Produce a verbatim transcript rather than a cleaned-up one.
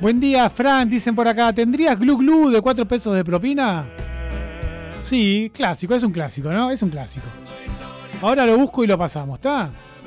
Buen día, Fran, dicen por acá. ¿Tendrías Glu Glu de cuatro pesos de propina? Sí, clásico, es un clásico, ¿no? Es un clásico. Ahora lo busco y lo pasamos, ¿está?